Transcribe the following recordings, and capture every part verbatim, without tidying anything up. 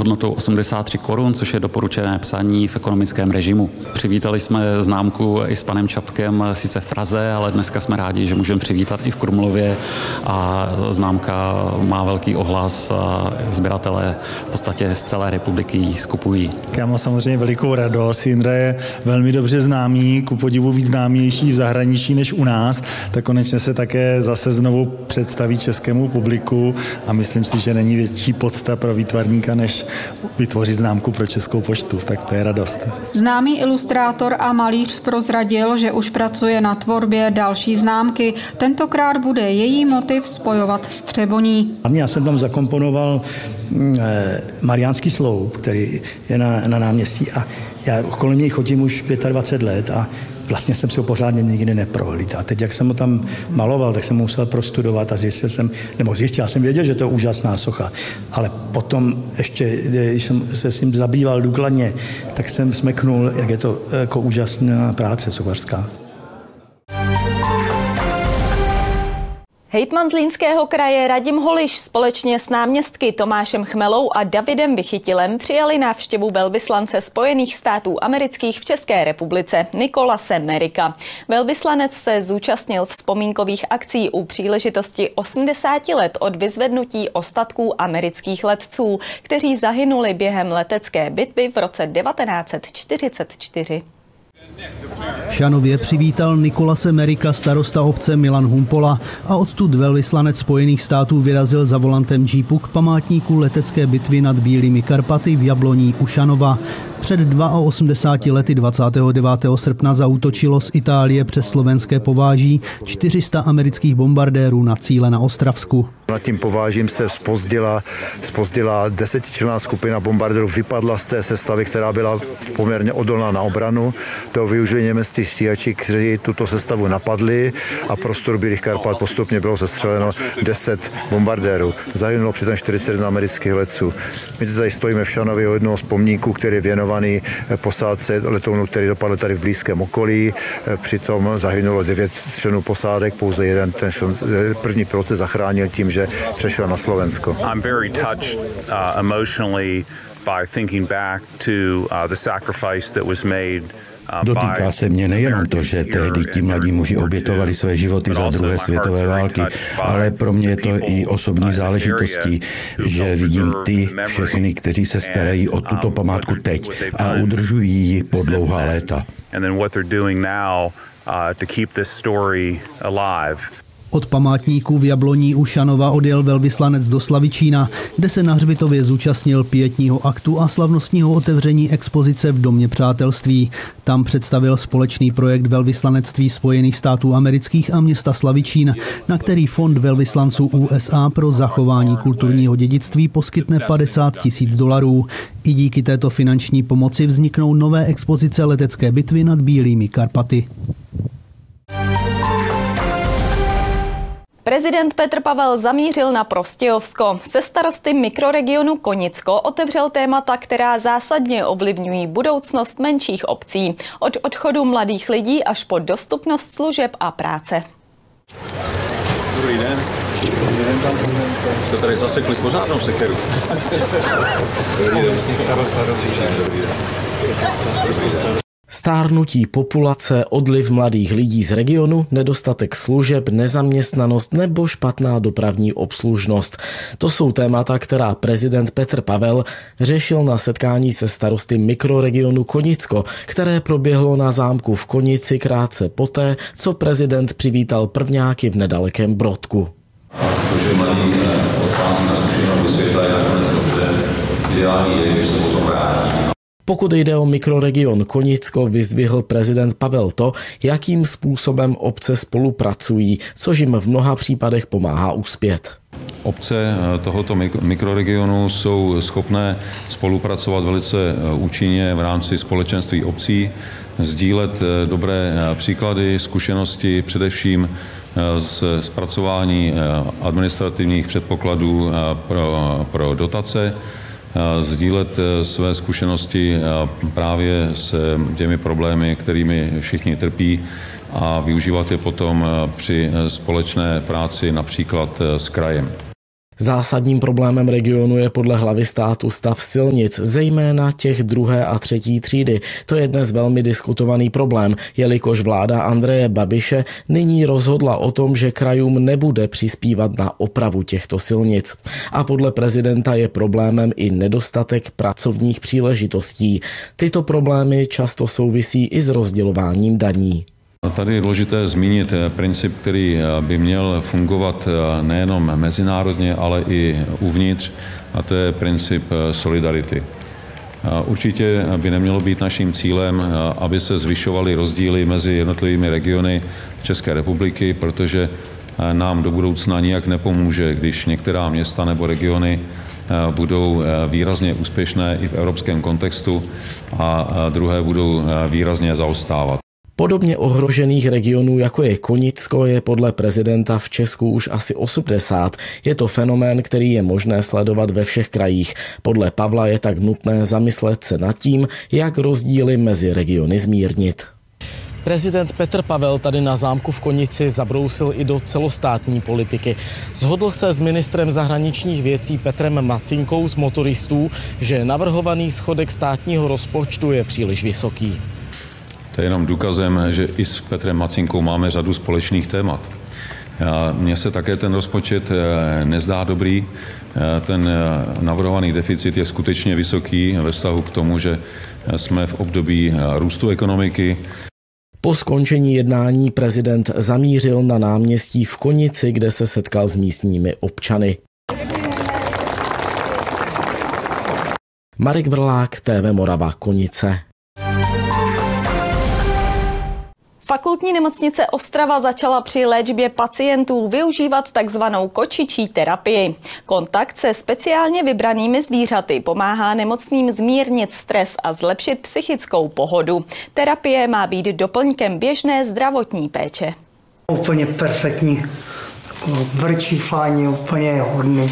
hodnotou osmdesát tři korun, což je doporučené psaní v ekonomickém režimu. Přivítali jsme známku i s panem Čapkem, sice v Praze, ale dneska jsme rádi, že můžeme přivítat i v Krumlově a známka má velký ohlas a sběratelé v podstatě z celé republiky ji skupují. Já mám samozřejmě velikou radost. Jindra je velmi dobře známý, ku podivu víc známější v zahraničí než u nás, tak konečně se také zase znovu představí českému publiku a myslím si, že není větší podsta pro výtvarníka, než vytvořit známku pro Českou poštu, tak to je radost. Známý ilustrátor a malíř prozradil, že už pracuje na tvorbě další známky. Tentokrát bude její motiv spojovat s Třeboní. A já jsem tam zakomponoval Mariánský sloup, který je na, na náměstí a já kolem něj chodím už dvacet pět let a vlastně jsem si ho pořádně nikdy neprohlídl. A teď, jak jsem ho tam maloval, tak jsem ho musel prostudovat a zjistil jsem, nebo zjistil, já jsem věděl, že to je úžasná socha, ale potom ještě, když jsem se s tím zabýval důkladně, tak jsem smeknul, jak je to jako úžasná práce sochařská. Hejtman Zlínského kraje Radim Holiš společně s náměstky Tomášem Chmelou a Davidem Vychytilem přijali návštěvu velvyslance Spojených států amerických v České republice Nicolase Merricka. Velvyslanec se zúčastnil vzpomínkových akcí u příležitosti osmdesáti let od vyzvednutí ostatků amerických letců, kteří zahynuli během letecké bitvy v roce devatenáct set čtyřicet čtyři. V Šanově přivítal Nicolase Merricka starosta obce Milan Humpola a odtud velvyslanec Spojených států vyrazil za volantem džípu k památníku letecké bitvy nad Bílými Karpaty v Jabloní u Šanova. Před osmdesáti dvěma lety dvacátého devátého srpna zaútočilo z Itálie přes slovenské Pováží čtyři sta amerických bombardérů na cíle na Ostravsku. Nad tím Povážím se zpozdila, zpozdila desetičlenná skupina bombardérů, vypadla z té sestavy, která byla poměrně odolná na obranu. To využili německí stíhači, kteří tuto sestavu napadli a prostor Bílých Karpat postupně bylo sestřeleno deset bombardérů. Zahynulo přitom čtyřicet jedna amerických letců. My tady stojíme v Šanově u jednoho z pomníků, který je věnovaný posádce letounu, který dopadl tady v blízkém okolí. Přitom zahynulo devět členů posádek, pouze jeden ten člen, první pilot se zachránil tím, že přešel na Slovensko. I'm very touched uh, emotionally by thinking back to uh, the sacrifice that was made. Dotýká se mě nejenom to, že tehdy ti mladí muži obětovali své životy za druhé světové války, ale pro mě je to i osobní záležitostí, že vidím ty všechny, kteří se starají o tuto památku teď a udržují ji po dlouhá léta. Od památníku v Jabloní u Šanova odjel velvyslanec do Slavičína, kde se na hřbitově zúčastnil pietního aktu a slavnostního otevření expozice v Domě přátelství. Tam představil společný projekt velvyslanectví Spojených států amerických a města Slavičín, na který fond velvyslanců U S A pro zachování kulturního dědictví poskytne padesát tisíc dolarů. I díky této finanční pomoci vzniknou nové expozice letecké bitvy nad Bílými Karpaty. Prezident Petr Pavel zamířil na Prostějovsko. Se starosty mikroregionu Konicko otevřel témata, která zásadně ovlivňují budoucnost menších obcí. Od odchodu mladých lidí až po dostupnost služeb a práce. Dobrý den. Dobrý den, pan prezident. Jste tady zasekli pořádnou sekeru. Dobrý den. Dobrý den. Stárnutí populace, odliv mladých lidí z regionu, nedostatek služeb, nezaměstnanost nebo špatná dopravní obslužnost. To jsou témata, která prezident Petr Pavel řešil na setkání se starosty mikroregionu Konicko, které proběhlo na zámku v Konici krátce poté, co prezident přivítal prvňáky v nedalekém Brodku. To, že mladí odchází na zkušenou do světa, je nakonec dobře. Ideální je, když se potom vrátí. Pokud jde o mikroregion Konicko, vyzdvihl prezident Pavel to, jakým způsobem obce spolupracují, což jim v mnoha případech pomáhá uspět. Obce tohoto mikroregionu jsou schopné spolupracovat velice účinně v rámci společenství obcí, sdílet dobré příklady, zkušenosti, především z zpracování administrativních předpokladů pro, pro dotace, sdílet své zkušenosti právě s těmi problémy, kterými všichni trpí, a využívat je potom při společné práci například s krajem. Zásadním problémem regionu je podle hlavy státu stav silnic, zejména těch druhé a třetí třídy. To je dnes velmi diskutovaný problém, jelikož vláda Andreje Babiše nyní rozhodla o tom, že krajům nebude přispívat na opravu těchto silnic. A podle prezidenta je problémem i nedostatek pracovních příležitostí. Tyto problémy často souvisí i s rozdělováním daní. Tady je důležité zmínit princip, který by měl fungovat nejenom mezinárodně, ale i uvnitř, a to je princip solidarity. Určitě by nemělo být naším cílem, aby se zvyšovaly rozdíly mezi jednotlivými regiony České republiky, protože nám do budoucna nijak nepomůže, když některá města nebo regiony budou výrazně úspěšné i v evropském kontextu a druhé budou výrazně zaostávat. Podobně ohrožených regionů, jako je Konicko, je podle prezidenta v Česku už asi osmdesát. Je to fenomén, který je možné sledovat ve všech krajích. Podle Pavla je tak nutné zamyslet se nad tím, jak rozdíly mezi regiony zmírnit. Prezident Petr Pavel tady na zámku v Konici zabrousil i do celostátní politiky. Shodl se s ministrem zahraničních věcí Petrem Macinkou z motoristů, že navrhovaný schodek státního rozpočtu je příliš vysoký. To je jenom důkazem, že i s Petrem Macinkou máme řadu společných témat. Mně se také ten rozpočet nezdá dobrý. Ten navrhovaný deficit je skutečně vysoký ve vztahu k tomu, že jsme v období růstu ekonomiky. Po skončení jednání prezident zamířil na náměstí v Konici, kde se setkal s místními občany. Marek Vrlák, T V Morava, Konice. Fakultní nemocnice Ostrava začala při léčbě pacientů využívat takzvanou kočičí terapii. Kontakt se speciálně vybranými zvířaty pomáhá nemocným zmírnit stres a zlepšit psychickou pohodu. Terapie má být doplňkem běžné zdravotní péče. Úplně perfektní. Vrčí, fajní, úplně hodný.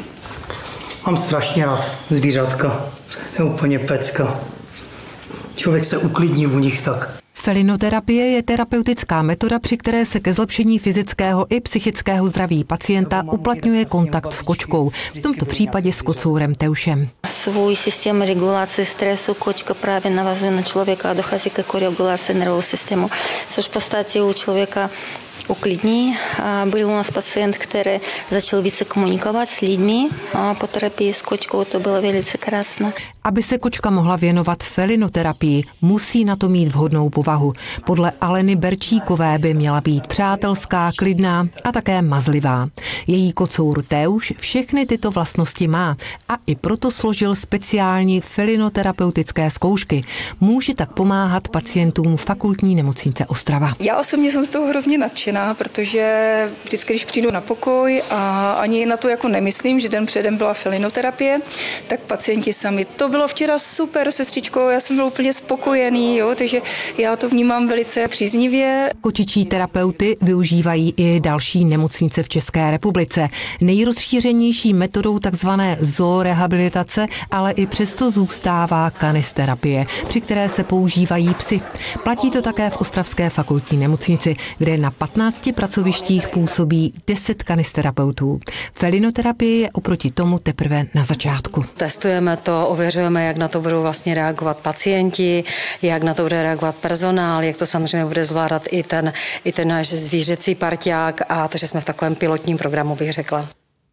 Mám strašně rád zvířatka. Je úplně pecka. Člověk se uklidní u nich tak. Felinoterapie je terapeutická metoda, při které se ke zlepšení fyzického i psychického zdraví pacienta uplatňuje kontakt s kočkou, v tomto případě s kocourem Teušem. Svůj systém regulace stresu kočka právě navazuje na člověka a dochází ke koregulaci nervového systému, což v podstatě u člověka uklidní. Byl u nás pacient, který začal více komunikovat s lidmi a po terapii s kočkou to bylo velice krásné. Aby se kočka mohla věnovat felinoterapii, musí na to mít vhodnou povahu. Podle Aleny Berčíkové by měla být přátelská, klidná a také mazlivá. Její kocour Teuš všechny tyto vlastnosti má a i proto složil speciální felinoterapeutické zkoušky. Může tak pomáhat pacientům Fakultní nemocnice Ostrava. Já osobně jsem z toho hrozně nadšená, protože vždycky, když přijdu na pokoj a ani na to jako nemyslím, že den předem byla felinoterapie, tak pacienti sami. To bylo včera super, sestřičko, já jsem byl úplně spokojený, jo, takže já to vnímám velice příznivě. Kočičí terapeuty využívají i další nemocnice v České republice. Nejrozšířenější metodou takzvané zoorehabilitace, ale i přesto zůstává kanisterapie, při které se používají psy. Platí to také v Ostravské fakultní nemocnici, kde na patnácti pracovištích působí deset kanisterapeutů. Felinoterapie je oproti tomu teprve na začátku. Testujeme to, ověřujeme, jak na to budou vlastně reagovat pacienti, jak na to bude reagovat personál, jak to samozřejmě bude zvládat i ten, i ten náš zvířecí parťák, a to, že jsme v takovém pilotním programu, bych řekla.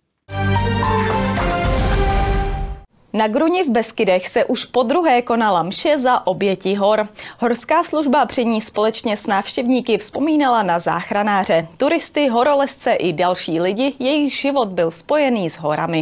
Na Gruni v Beskydech se už podruhé konala mše za oběti hor. Horská služba při ní společně s návštěvníky vzpomínala na záchranáře, turisty, horolezce i další lidi, jejich život byl spojený s horami.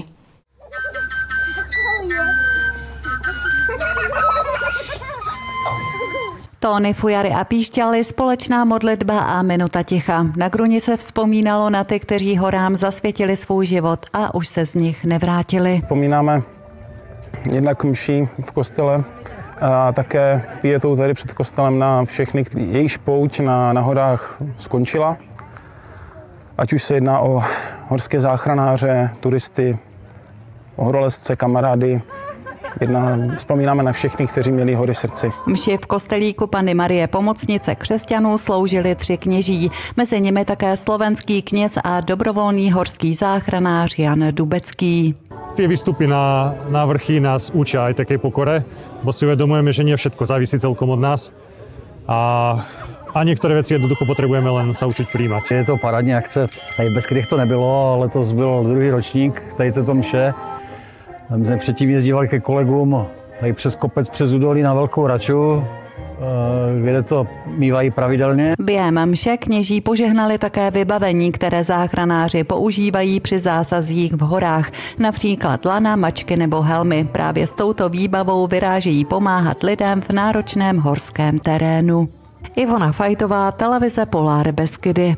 Tóny, fujary a píšťaly, společná modlitba a minuta ticha. Na Gruni se vzpomínalo na ty, kteří horám zasvětili svůj život a už se z nich nevrátili. Vzpomínáme jednak mší v kostele a také pietou tady před kostelem na všechny, jejichž pouť na, na horách skončila. Ať už se jedná o horské záchranáře, turisty, o horolezce, kamarády, jedna, vzpomínáme na všechny, kteří měli hory v srdci. Mši v kostelíku Panny Marie Pomocnice křesťanů sloužili tři kněží, mezi nimi také slovenský kněz a dobrovolný horský záchranář Jan Dubecký. Tie výstupy na, na vrchy nás učia aj takej pokore, bo si uvedomujeme, že nie všetko závisí celkom od nás a, a některé věci jednoducho potřebujeme len sa učiť prijímat. Je to parádní akce, tady bez kterých to nebylo, ale letos byl druhý ročník tady této mše. My jsme předtím jezdívali ke kolegům tady přes kopec přes údolí na Velkou Raču, kde to mívají pravidelně. Během mše kněží požehnali také vybavení, které záchranáři používají při zásazích v horách, například lana, mačky nebo helmy. Právě s touto výbavou vyrážejí pomáhat lidem v náročném horském terénu. Ivona Fajtová, televize Polar Beskydy.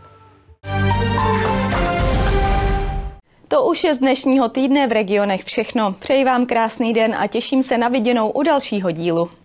To už je z dnešního týdne v regionech všechno. Přeji vám krásný den a těším se na viděnou u dalšího dílu.